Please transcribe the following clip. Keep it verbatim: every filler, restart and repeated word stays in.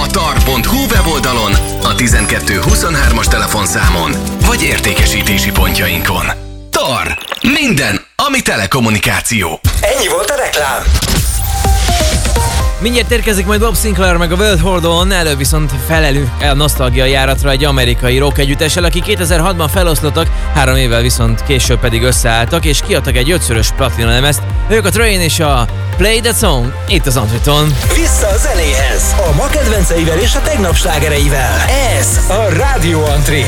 tar pont hu weboldalon, a tizenkettő huszonhármas telefonszámon, vagy értékesítési pontjainkon. Tar. Minden, ami telekommunikáció. Ennyi volt a reklám. Mindjárt érkezik majd Bob Sinclair meg a World Hordon, előbb viszont felelünk el nosztalgia járatra egy amerikai rock együttessel, aki kétezer-hatban feloszlottak, három évvel viszont később pedig összeálltak, és kiadtak egy ötszörös platinalemezt. Ők a Train és a Play That Song, itt az Antriton. Vissza a zenéhez, a ma kedvenceivel és a tegnap slágereivel. Ez a Rádió Antri.